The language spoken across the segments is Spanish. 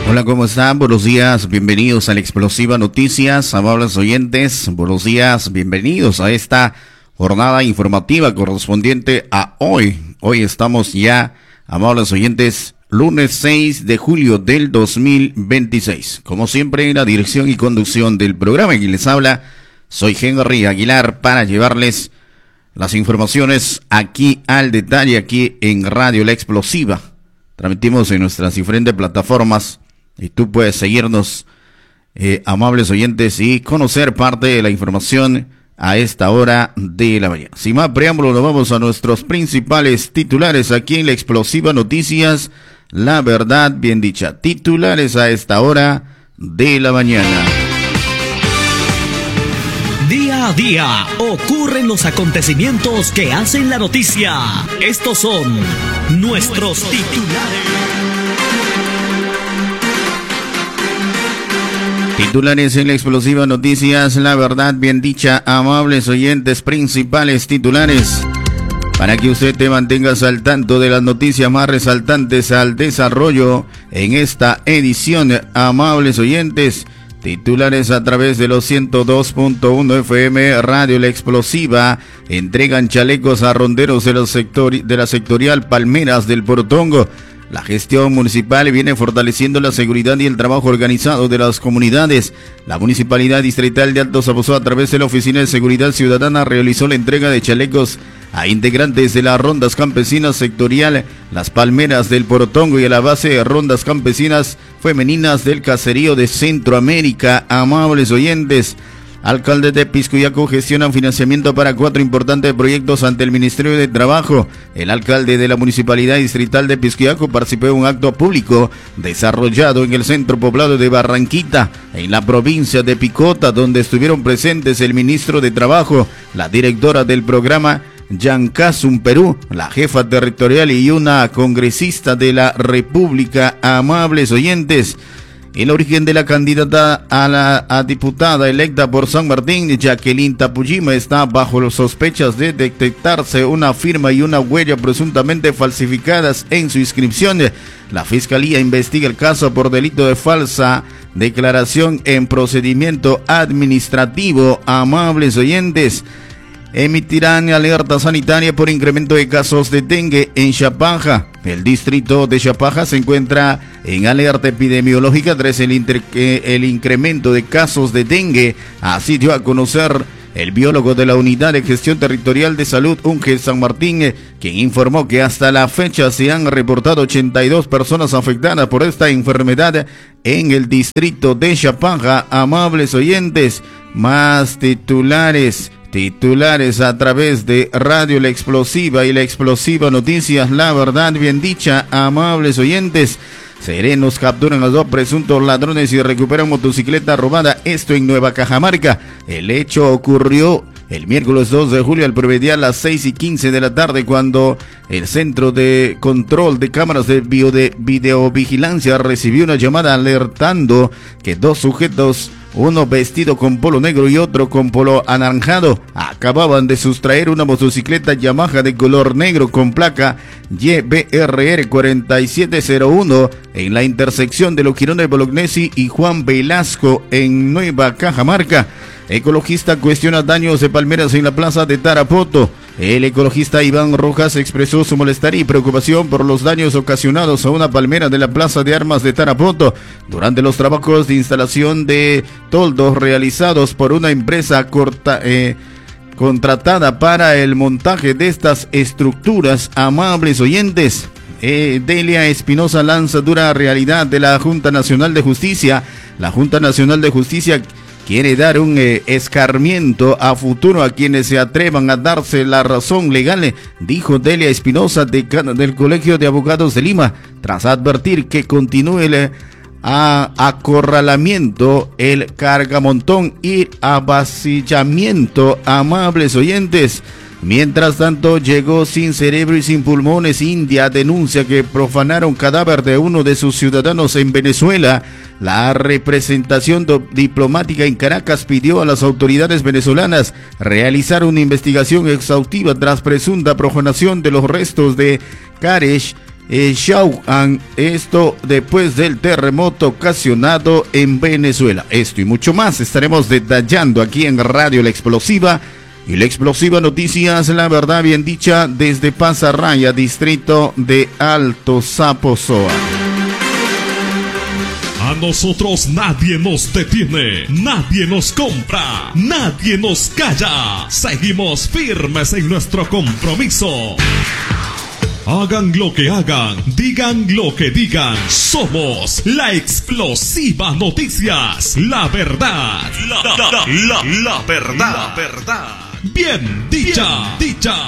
Hola, ¿cómo están? Buenos días, bienvenidos a la Explosiva Noticias, amables oyentes, buenos días, bienvenidos a esta jornada informativa correspondiente a hoy. Hoy estamos ya, amables oyentes, lunes 6 de julio del 2026. Como siempre, en la dirección y conducción del programa que les habla, soy Henry Aguilar para llevarles las informaciones aquí al detalle, aquí en Radio La Explosiva. Transmitimos en nuestras diferentes plataformas y tú puedes seguirnos, amables oyentes, y conocer parte de la información a esta hora de la mañana. Sin más preámbulo, nos vamos a nuestros principales titulares aquí en La Explosiva Noticias, la verdad bien dicha. Titulares a esta hora de la mañana. Día a día ocurren los acontecimientos que hacen la noticia. Estos son nuestros titulares. Titulares en La Explosiva Noticias, la verdad bien dicha, amables oyentes, principales titulares, para que usted te mantengas al tanto de las noticias más resaltantes al desarrollo en esta edición, amables oyentes. Titulares a través de los 102.1 FM Radio La Explosiva. Entregan chalecos a ronderos de la sectorial Palmeras del Portongo. La gestión municipal viene fortaleciendo la seguridad y el trabajo organizado de las comunidades. La Municipalidad Distrital de Alto Saposo, a través de la Oficina de Seguridad Ciudadana, realizó la entrega de chalecos a integrantes de las rondas campesinas sectorial Las Palmeras del Portongo y a la base de rondas campesinas femeninas del caserío de Centroamérica. Amables oyentes, alcaldes de Piscuyaco gestionan financiamiento para 4 importantes proyectos ante el Ministerio de Trabajo. El alcalde de la Municipalidad Distrital de Piscuyaco participó en un acto público desarrollado en el centro poblado de Barranquita, en la provincia de Picota, donde estuvieron presentes el ministro de Trabajo, la directora del programa Yancasum Perú, la jefa territorial y una congresista de la República. Amables oyentes, el origen de la candidata a diputada electa por San Martín, Jacqueline Tapujima, está bajo las sospechas de detectarse una firma y una huella presuntamente falsificadas en su inscripción. La Fiscalía investiga el caso por delito de falsa declaración en procedimiento administrativo. Amables oyentes, emitirán alerta sanitaria por incremento de casos de dengue en Chapaja. El distrito de Chapaja se encuentra en alerta epidemiológica tras el incremento de casos de dengue. Así dio a conocer el biólogo de la Unidad de Gestión Territorial de Salud, UNGE San Martín, quien informó que hasta la fecha se han reportado 82 personas afectadas por esta enfermedad en el distrito de Chapaja. Amables oyentes, más titulares a través de Radio La Explosiva y La Explosiva Noticias, la verdad bien dicha. Amables oyentes, serenos capturan a los 2 presuntos ladrones y recuperan motocicleta robada, esto en Nueva Cajamarca. El hecho ocurrió el miércoles 2 de julio al promediar a las 6:15 de la tarde, cuando el Centro de Control de Cámaras de Videovigilancia recibió una llamada alertando que 2 sujetos, uno vestido con polo negro y otro con polo anaranjado, acababan de sustraer una motocicleta Yamaha de color negro con placa YBRR 4701 en la intersección de los jirones Bolognesi y Juan Velasco en Nueva Cajamarca. Ecologista cuestiona daños de palmeras en la plaza de Tarapoto. El ecologista Iván Rojas expresó su malestar y preocupación por los daños ocasionados a una palmera de la Plaza de Armas de Tarapoto durante los trabajos de instalación de toldos realizados por una empresa contratada para el montaje de estas estructuras. Amables oyentes, Delia Espinosa lanza dura realidad de la Junta Nacional de Justicia. La Junta Nacional de Justicia quiere dar un escarmiento a futuro a quienes se atrevan a darse la razón legal, dijo Delia Espinosa, decana del Colegio de Abogados de Lima, tras advertir que continúe el acorralamiento, el cargamontón y avasallamiento. Amables oyentes, mientras tanto, llegó sin cerebro y sin pulmones. India denuncia que profanaron cadáver de uno de sus ciudadanos en Venezuela. La representación diplomática en Caracas pidió a las autoridades venezolanas realizar una investigación exhaustiva tras presunta profanación de los restos de Karesh Shauan, esto después del terremoto ocasionado en Venezuela. Esto y mucho más estaremos detallando aquí en Radio La Explosiva y La Explosiva Noticias, la verdad bien dicha, desde Pasarraya, distrito de Alto Zaposoa. A nosotros nadie nos detiene, nadie nos compra, nadie nos calla. Seguimos firmes en nuestro compromiso. Hagan lo que hagan, digan lo que digan. Somos La Explosiva Noticias. La verdad, la verdad. Bien dicha. Bien dicha.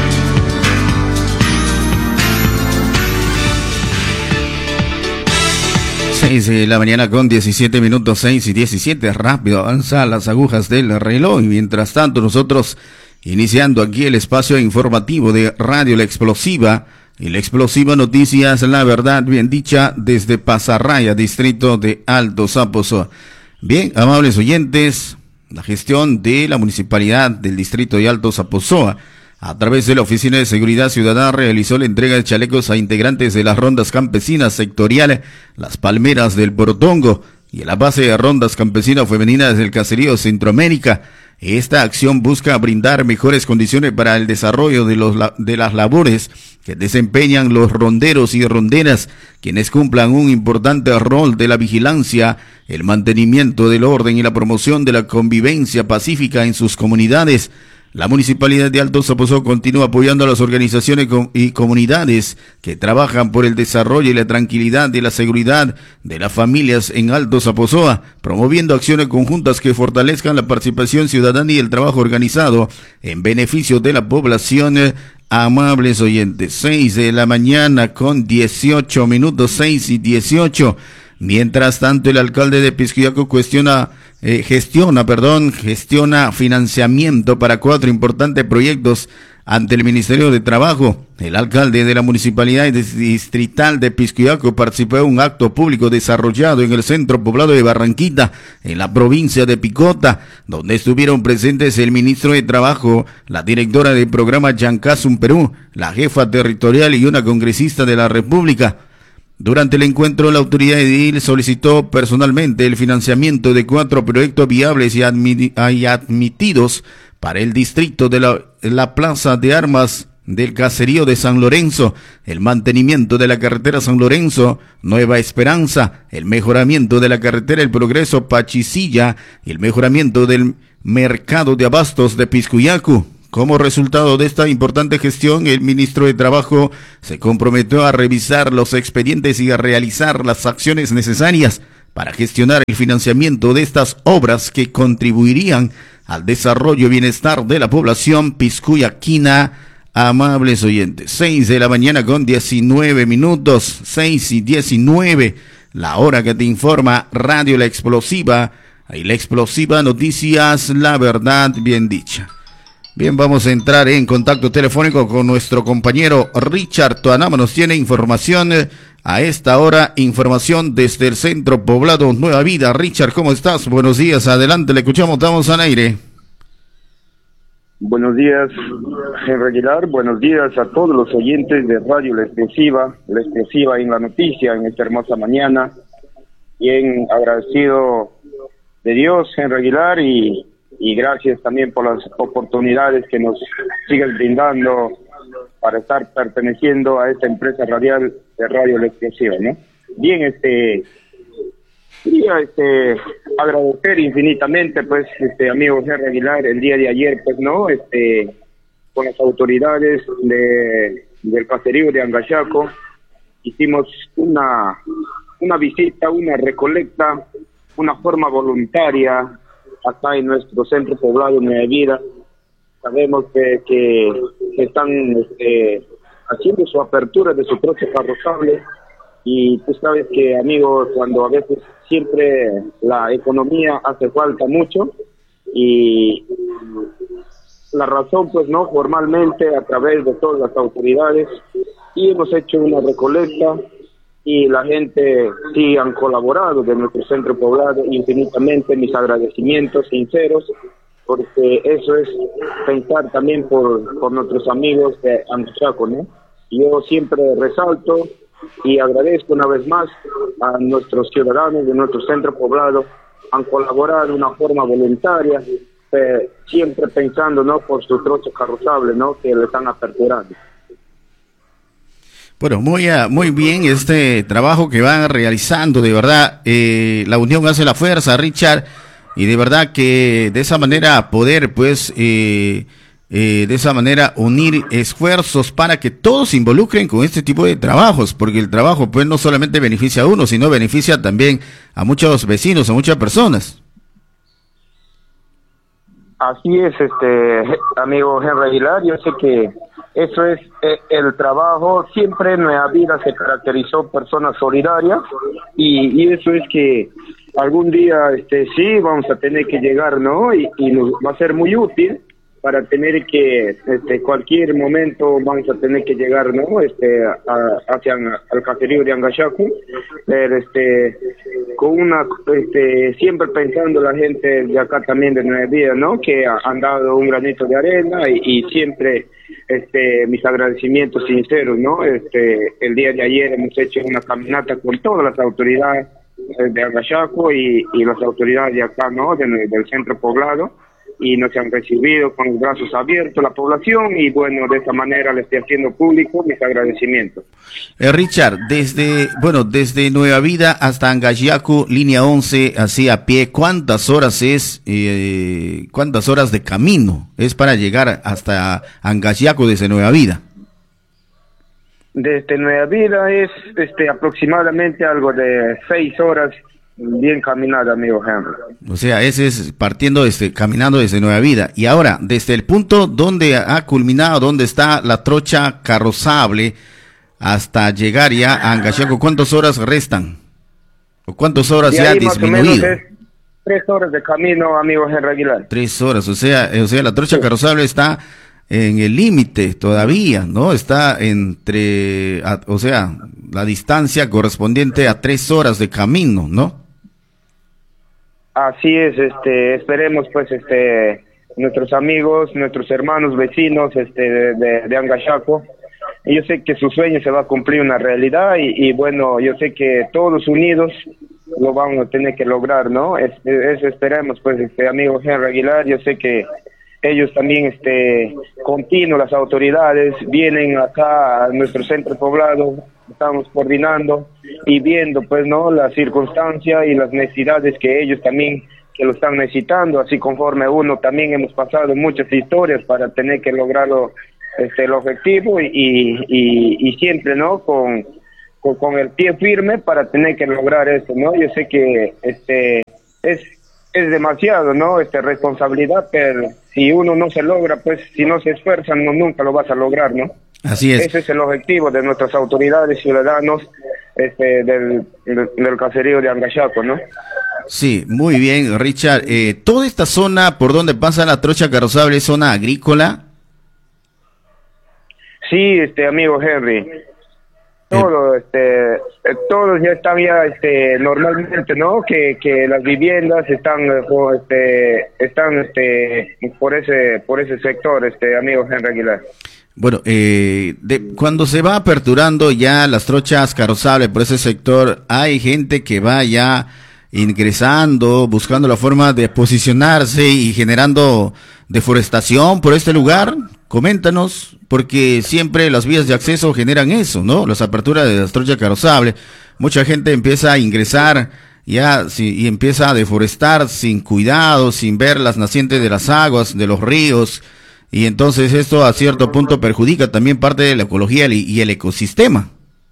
6 de la mañana con 17 minutos, 6 y 17, rápido avanzan las agujas del reloj y mientras tanto nosotros iniciando aquí el espacio informativo de Radio La Explosiva y La Explosiva Noticias, la verdad bien dicha desde Pasarraya, distrito de Alto Zaposoa. Bien, amables oyentes, la gestión de la municipalidad del distrito de Alto Zaposoa a través de la Oficina de Seguridad Ciudadana realizó la entrega de chalecos a integrantes de las rondas campesinas sectoriales Las Palmeras del Portongo y a la base de rondas campesinas femeninas del caserío Centroamérica. Esta acción busca brindar mejores condiciones para el desarrollo de las labores que desempeñan los ronderos y ronderas, quienes cumplan un importante rol de la vigilancia, el mantenimiento del orden y la promoción de la convivencia pacífica en sus comunidades. La Municipalidad de Alto Zaposoa continúa apoyando a las organizaciones y comunidades que trabajan por el desarrollo y la tranquilidad y la seguridad de las familias en Alto Zaposoa, promoviendo acciones conjuntas que fortalezcan la participación ciudadana y el trabajo organizado en beneficio de la población. Amables oyentes, 6 de la mañana con 18 minutos, 6 y 18. Mientras tanto, el alcalde de Piscuyaco gestiona financiamiento para 4 importantes proyectos ante el Ministerio de Trabajo. El alcalde de la Municipalidad Distrital de Piscuyaco participó en un acto público desarrollado en el centro poblado de Barranquita, en la provincia de Picota, donde estuvieron presentes el ministro de Trabajo, la directora del programa Yancasum Perú, la jefa territorial y una congresista de la República. Durante el encuentro, la autoridad edil solicitó personalmente el financiamiento de 4 proyectos viables y admitidos para el distrito de la Plaza de Armas del caserío de San Lorenzo, el mantenimiento de la carretera San Lorenzo, Nueva Esperanza, el mejoramiento de la carretera El Progreso Pachicilla y el mejoramiento del mercado de abastos de Piscuyaco. Como resultado de esta importante gestión, el ministro de Trabajo se comprometió a revisar los expedientes y a realizar las acciones necesarias para gestionar el financiamiento de estas obras que contribuirían al desarrollo y bienestar de la población piscuyaquina. Amables oyentes, 6 de la mañana con 19 minutos, 6 y 19, la hora que te informa Radio La Explosiva y La Explosiva Noticias, la verdad bien dicha. Bien, vamos a entrar en contacto telefónico con nuestro compañero Richard Toanama. Nos tiene información a esta hora, información desde el centro poblado Nueva Vida. Richard, ¿cómo estás? Buenos días, adelante, le escuchamos, estamos al aire. Buenos días, Henry Aguilar, buenos días a todos los oyentes de Radio La Explosiva en la noticia en esta hermosa mañana. Bien agradecido de Dios, Henry Aguilar, y gracias también por las oportunidades que nos sigues brindando para estar perteneciendo a esta empresa radial de Radio La Explosiva, ¿no? Bien, quería agradecer infinitamente, pues, amigo Henry Aguilar, el día de ayer, pues, ¿no? Con las autoridades del caserío de Angayaco, hicimos una visita, una recolecta, una forma voluntaria acá en nuestro centro poblado Nueva Vida. Sabemos que están haciendo su apertura de su troche carrozable, y tú sabes que, amigos, cuando a veces siempre la economía hace falta mucho, y la razón, pues, no, formalmente a través de todas las autoridades, y hemos hecho una recolecta, y la gente sí han colaborado de nuestro centro poblado infinitamente. Mis agradecimientos sinceros, porque eso es pensar también por nuestros amigos de Angayaco, ¿no? yo siempre resalto y agradezco una vez más a nuestros ciudadanos de nuestro centro poblado, han colaborado de una forma voluntaria, siempre pensando, ¿no?, por su trocha carrozable, ¿no?, que le están aperturando. Bueno, muy bien este trabajo que van realizando, de verdad, la unión hace la fuerza, Richard, y de verdad que de esa manera poder, pues, de esa manera unir esfuerzos para que todos se involucren con este tipo de trabajos, porque el trabajo, pues, no solamente beneficia a uno, sino beneficia también a muchos vecinos, a muchas personas. Así es, amigo Henry Aguilar, yo sé que eso es el trabajo. Siempre en Nueva Vida se caracterizó personas solidarias y eso es que algún día sí vamos a tener que llegar, ¿no? Y nos va a ser muy útil para tener que cualquier momento vamos a tener que llegar, ¿no?, hacia el caserío de Angayacu, pero con una siempre pensando la gente de acá también de Nueva Vida, ¿no?, que han dado un granito de arena y siempre mis agradecimientos sinceros, ¿no? El día de ayer hemos hecho una caminata con todas las autoridades de Angayacu y las autoridades de acá, ¿no?, del centro poblado, y nos han recibido con los brazos abiertos la población y bueno, de esta manera le estoy haciendo público mis agradecimientos. Richard, desde Nueva Vida hasta Angayacu, línea 11, así a pie, ¿cuántas horas de camino es para llegar hasta Angayacu desde Nueva Vida? Desde Nueva Vida es aproximadamente algo de 6 horas bien caminada, amigo Henry. O sea, ese es partiendo caminando desde Nueva Vida. Y ahora, desde el punto donde ha culminado, donde está la trocha carrozable, hasta llegar ya a Angayacu, ¿cuántas horas restan? ¿O cuántas horas ya ha disminuido? 3 horas de camino, amigo Henry Aguilar. 3 horas, o sea, la trocha carrozable está en el límite todavía, ¿no? Está la distancia correspondiente a 3 horas de camino, ¿no? Así es, esperemos pues nuestros amigos, nuestros hermanos, vecinos de Angayacu, y yo sé que su sueño se va a cumplir una realidad y bueno, yo sé que todos unidos lo vamos a tener que lograr, ¿no? Eso esperemos pues, amigo Henry Aguilar, yo sé que ellos también, continuo, las autoridades vienen acá a nuestro centro poblado, estamos coordinando y viendo, pues, ¿no?, las circunstancias y las necesidades que ellos también, que lo están necesitando, así conforme uno también hemos pasado muchas historias para tener que lograrlo, el objetivo y siempre, ¿no?, con el pie firme para tener que lograr esto, ¿no? Yo sé que, es demasiado, ¿no?, responsabilidad, pero si uno no se logra, pues si no se esfuerzan, nunca lo vas a lograr, ¿no? Así es. Ese es el objetivo de nuestras autoridades, ciudadanos, del caserío de Angayacu, ¿no? Sí, muy bien, Richard. ¿Toda esta zona por donde pasa la trocha carrozable es zona agrícola? Sí, amigo Henry. Todos ya están normalmente, ¿no?, que las viviendas están por ese sector, amigo Henry Aguilar. Bueno, cuando se va aperturando ya las trochas carrozables por ese sector, hay gente que va ya ingresando, buscando la forma de posicionarse y generando deforestación por este lugar. Coméntanos, porque siempre las vías de acceso generan eso, ¿no? Las aperturas de las trochas carrozables. Mucha gente empieza a ingresar ya y empieza a deforestar sin cuidado, sin ver las nacientes de las aguas, de los ríos, y entonces esto a cierto punto perjudica también parte de la ecología y el ecosistema.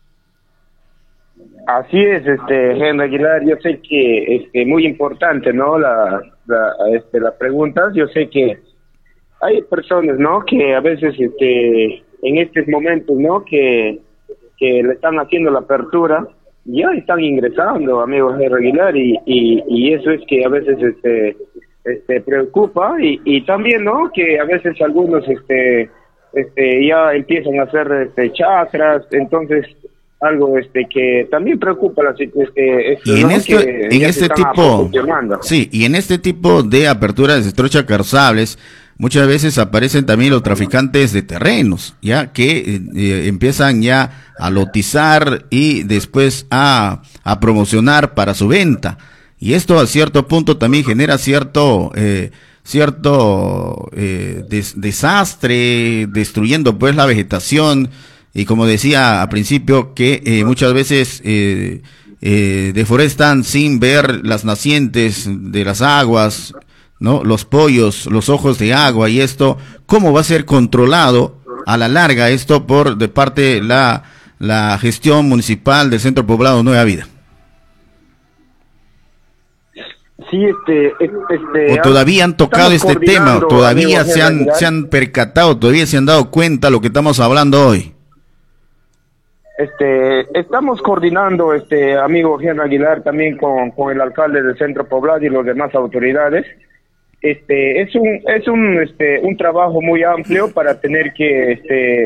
Así es, Henry Aguilar, yo sé que muy importante, ¿no?, las preguntas. Yo sé que hay personas, ¿no?, que a veces en estos momentos, ¿no?, que le están haciendo la apertura, ya están ingresando, amigos Henry Aguilar, y eso es que a veces preocupa y también, ¿no?, que a veces algunos ya empiezan a hacer chacras. Entonces algo que también preocupa y en este tipo, sí, y en este tipo de aperturas de trochacarzables muchas veces aparecen también los traficantes de terrenos, ya que empiezan ya a lotizar y después a promocionar para su venta, y esto a cierto punto también genera cierto desastre, destruyendo pues la vegetación. Y como decía al principio, que muchas veces deforestan sin ver las nacientes de las aguas, ¿no? Los pollos, los ojos de agua, y esto, ¿cómo va a ser controlado a la larga esto de parte de la gestión municipal del Centro Poblado Nueva Vida? Sí, o todavía han tocado este tema, todavía se han percatado, todavía se han dado cuenta de lo que estamos hablando hoy. Estamos coordinando, amigo Henry Aguilar, también con el alcalde del Centro Poblado y las demás autoridades. Es un trabajo muy amplio para tener que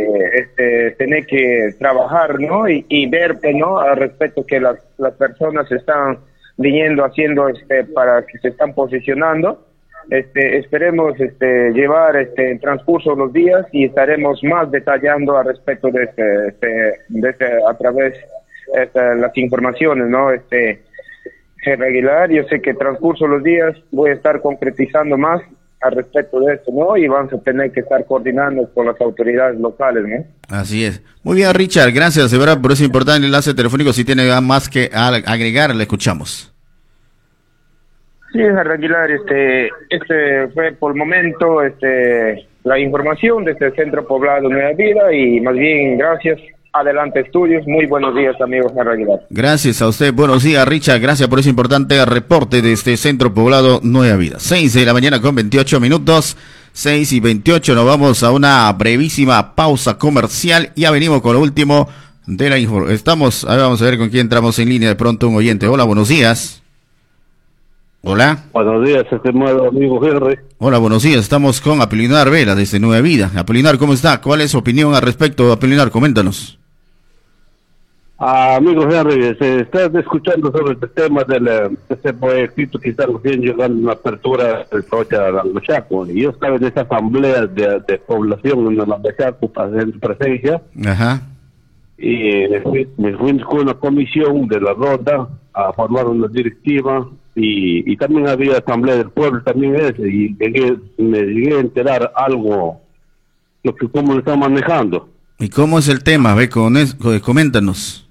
trabajar, ¿no? Y ver, ¿no? Al respecto que las personas están viniendo haciendo, para que se están posicionando. Esperemos llevar en transcurso de los días, y estaremos más detallando al respecto de a través de las informaciones, ¿no? Henry Aguilar, yo sé que en transcurso de los días voy a estar concretizando más al respecto de esto, ¿no? Y vamos a tener que estar coordinando con las autoridades locales, ¿no? Así es. Muy bien, Richard, gracias de verdad por ese importante enlace telefónico. Si tiene más que agregar, le escuchamos. Sí, Henry Aguilar, fue por el momento la información desde el Centro Poblado Nueva Vida, y más bien gracias. Adelante Estudios, muy buenos días, amigos Henry Aguilar. Gracias a usted, buenos días, Richard, gracias por ese importante reporte de este Centro Poblado Nueva Vida. 6 de la mañana con 28 minutos, 6:28, nos vamos a una brevísima pausa comercial, ya venimos con lo último de la información. Vamos a ver con quién entramos en línea, de pronto un oyente. Hola, buenos días. Hola. Buenos días, estimado amigo Henry. Hola, buenos días. Estamos con Apolinar Vela desde Nueva Vida. Apolinar, ¿cómo está? ¿Cuál es su opinión al respecto? Apolinar, coméntanos. Amigo Henry, se está escuchando sobre el tema de este proyectito que está recién llegando una apertura del Trocha Langochaco. Y yo estaba en esa asamblea de población en Langochaco para hacer presencia. Ajá. Y me fui con una comisión de la ronda a formar una directiva. Y también había asamblea del pueblo también y me llegué a enterar algo cómo lo están manejando. ¿Y cómo es el tema? Coméntanos.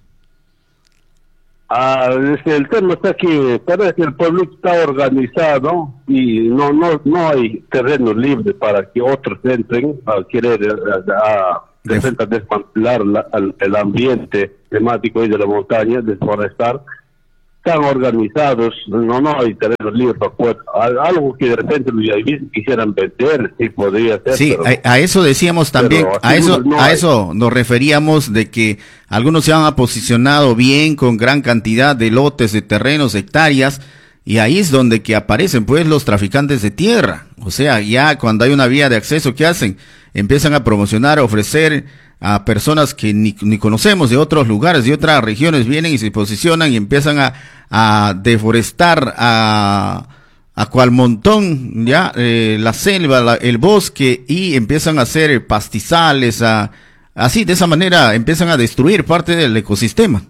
El tema está que parece que el pueblo está organizado y no hay terreno libre para que otros entren a querer desmantelar el ambiente temático de la montaña, desforestar. Están organizados, no hay terreno libre para poder, algo que de repente los yavises quisieran vender, sí podría ser. Sí, pero, a eso decíamos también, a eso nos referíamos, de que algunos se han posicionado bien con gran cantidad de lotes de terrenos, hectáreas, y ahí es donde que aparecen pues los traficantes de tierra. O sea, ya cuando hay una vía de acceso, ¿qué hacen? Empiezan a promocionar, a ofrecer a personas que ni conocemos, de otros lugares, de otras regiones, vienen y se posicionan y empiezan a deforestar a cual montón, ya, la selva, el bosque, y empiezan a hacer pastizales, así, de esa manera empiezan a destruir parte del ecosistema.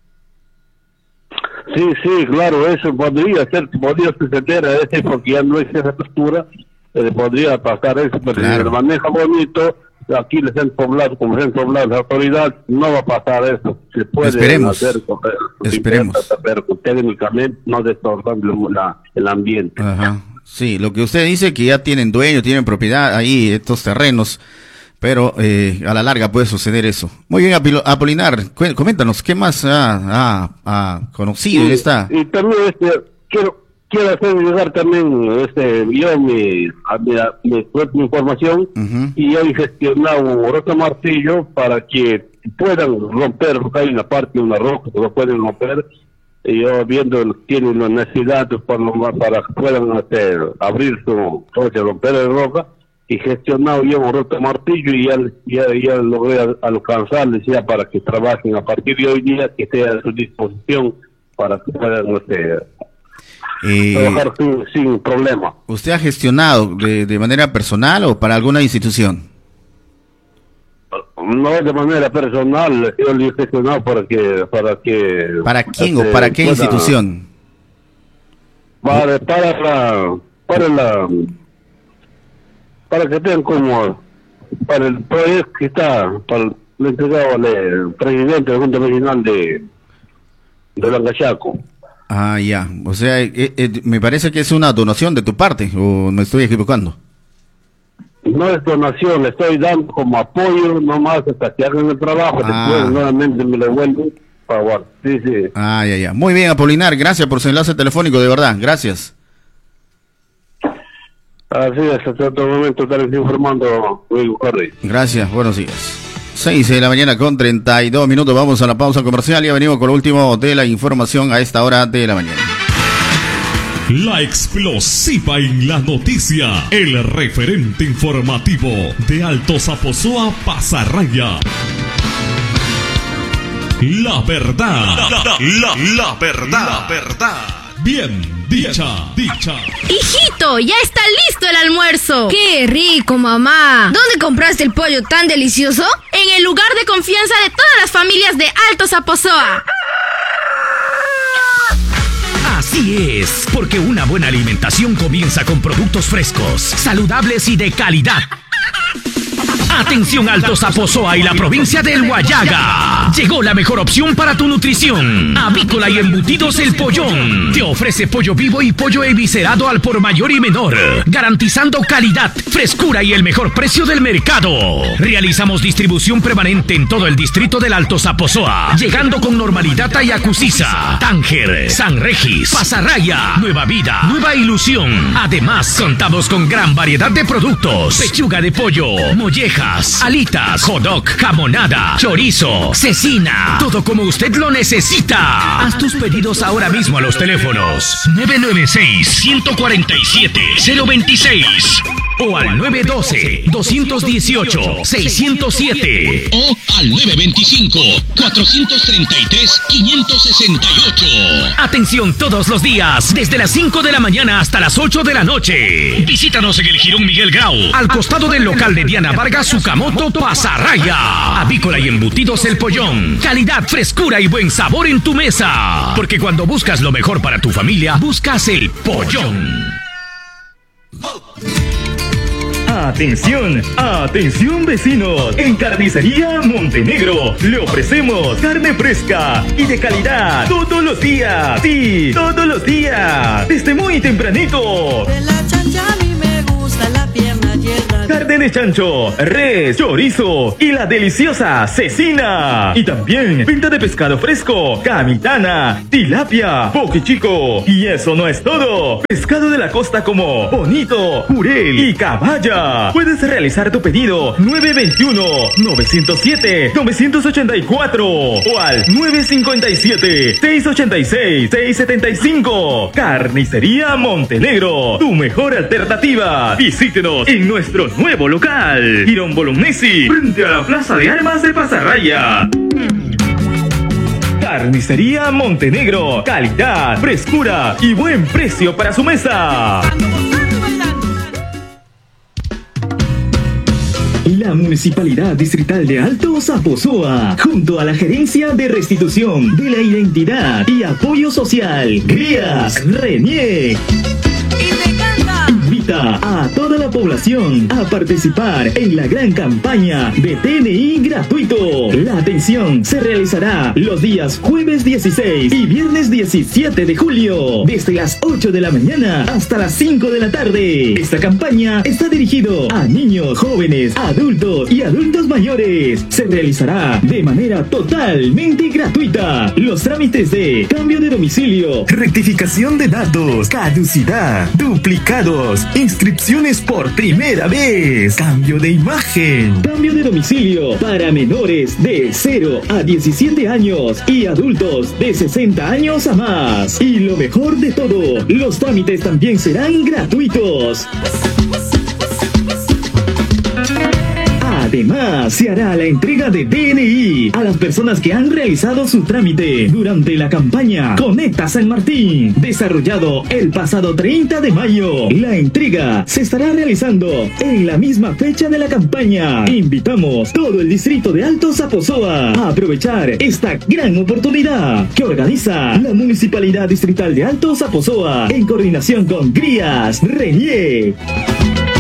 Sí, claro, eso podría suceder a ese, porque ya no es esa postura, podría pasar eso, pero claro, si lo maneja bonito, aquí el Centro Poblado, como Centro Poblado, la autoridad, no va a pasar eso. Se puede hacer, pero técnicamente no destrozando el ambiente. Ajá. Sí, lo que usted dice, que ya tienen dueño, tienen propiedad ahí, estos terrenos, pero a la larga puede suceder eso. Muy bien, Apolinar, coméntanos, ¿qué más ha conocido en esta? Y también quiero hacer llegar también mi propia información, y he gestionado un roto martillo para que puedan romper, porque hay una parte de una roca que lo pueden romper, y yo viendo tienen la necesidad para que puedan abrir su coche, romper la roca, y gestionado yo un reto martillo y ya logré alcanzarles ya para que trabajen a partir de hoy día, que esté a su disposición para que puedan trabajar sin problema. ¿Usted ha gestionado de manera personal o para alguna institución? No de manera personal, yo lo he gestionado para que ¿para quién o para qué institución? Para que tengan como para el proyecto que está para el entregado al presidente del Junta Regional de Langachaco. Ah, ya. O sea, me parece que es una donación de tu parte, o me estoy equivocando. No es donación, le estoy dando como apoyo nomás hasta que hagan el trabajo, después nuevamente me lo devuelven. Por favor. Sí. Ah, ya. Muy bien, Apolinar, gracias por su enlace telefónico, de verdad, gracias. Así es, hasta otro momento estaré informando. Gracias, buenos días. 6:32 a.m, vamos a la pausa comercial y ya venimos con lo último de la información a esta hora de la mañana. La explosiva en la noticia, el referente informativo de Alto Zaposoa, Pasarraya. La verdad, la verdad, bien dicha. Hijito, ya está listo el almuerzo. ¡Qué rico, mamá! ¿Dónde compraste el pollo tan delicioso? En el lugar de confianza de todas las familias de Alto Zaposoa. Así es, porque una buena alimentación comienza con productos frescos, saludables y de calidad. Atención Alto Zaposoa y la provincia del Huallaga. Llegó la mejor opción para tu nutrición. Avícola y Embutidos El Pollón. Te ofrece pollo vivo y pollo eviscerado al por mayor y menor, garantizando calidad, frescura y el mejor precio del mercado. Realizamos distribución permanente en todo el distrito del Alto Zaposoa, llegando con normalidad a Yacusiza, Tánger, San Regis, Pasarraya, Nueva Vida, Nueva Ilusión. Además, contamos con gran variedad de productos: pechuga de pollo, mollejas, alitas, hot dog, jamonada, chorizo, cecina, todo como usted lo necesita. Haz tus pedidos ahora mismo a los teléfonos 996-147-026 o al 912-218-607 o al 925-433-568. Atención todos los días, desde las 5 de la mañana hasta las 8 de la noche. Visítanos en el Jirón Miguel Grau, al costado del local de Diana Vargas, Sucamoto, Pasarraya. Avícola y Embutidos El Pollón. Calidad, frescura y buen sabor en tu mesa. Porque cuando buscas lo mejor para tu familia, buscas El Pollón. Atención vecinos, en Carnicería Montenegro le ofrecemos carne fresca y de calidad todos los días, sí, todos los días, desde muy tempranito. De la chancha a mí me gusta la pierna llena. Carne de chancho, res, chorizo y la deliciosa cecina. Y también venta de pescado fresco, camitana, tilapia, poque chico. Y eso no es todo. Pescado de la costa como bonito, jurel y caballa. Puedes realizar tu pedido 921-907-984 o al 957-686-675. Carnicería Montenegro, tu mejor alternativa. Visítenos en nuestro nuevo local, Girón Bolognesi, frente a la Plaza de Armas de Pasarraya. Carnicería Montenegro, calidad, frescura y buen precio para su mesa. La Municipalidad Distrital de Alto Zaposoa, junto a la Gerencia de Restitución de la Identidad y Apoyo Social, Grías Renier, invita a toda la población a participar en la gran campaña de TNI gratuito. La atención se realizará los días jueves 16 y viernes 17 de julio, desde las 8 de la mañana hasta las 5 de la tarde. Esta campaña está dirigido a niños, jóvenes, adultos y adultos mayores. Se realizará de manera totalmente gratuita. Los trámites de cambio de domicilio, rectificación de datos, caducidad, duplicados, inscripciones por primera vez, cambio de imagen, cambio de domicilio para menores de 0 a 17 años y adultos de 60 años a más. Y lo mejor de todo, los trámites también serán gratuitos. Además, se hará la entrega de DNI a las personas que han realizado su trámite durante la campaña Conecta San Martín, desarrollado el pasado 30 de mayo. La entrega se estará realizando en la misma fecha de la campaña. Invitamos todo el distrito de Alto Zaposoa a aprovechar esta gran oportunidad que organiza la Municipalidad Distrital de Alto Zaposoa en coordinación con Grías Renier.